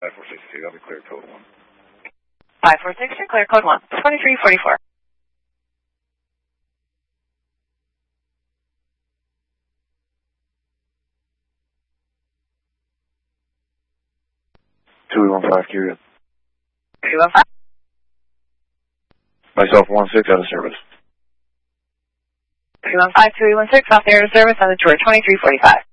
5462, that'll be clear code 1. 5462, clear code 1. 2344. Curia. 215. Myself 16 out of service. 215, 216, off the air to service on the tour 2345.